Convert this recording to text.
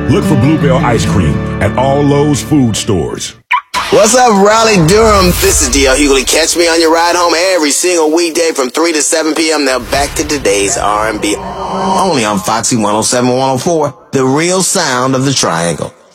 Look for Bluebell Ice Cream at all Lowe's food stores. What's up, Raleigh, Durham? This is D.L. Hughley. Catch me on your ride home every single weekday from 3 to 7 p.m. Now back to today's R&B. Only on Foxy 107 104, the real sound of the Triangle.